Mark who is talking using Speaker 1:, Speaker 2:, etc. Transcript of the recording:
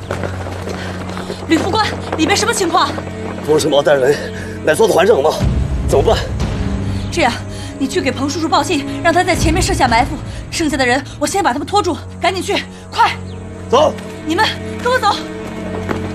Speaker 1: 吕副官，里面什么情况？
Speaker 2: 冯世茂带人来做团整吗？怎么办？
Speaker 1: 这样，你去给彭叔叔报信，让他在前面设下埋伏，剩下的人我先把他们拖住，赶紧去，快！
Speaker 2: 走，
Speaker 1: 你们跟我走。